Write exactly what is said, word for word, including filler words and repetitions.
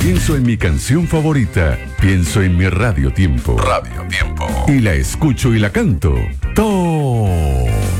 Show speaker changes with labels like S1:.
S1: Pienso en mi canción favorita. Pienso en mi Radio Tiempo.
S2: Radio Tiempo.
S1: Y la escucho y la canto.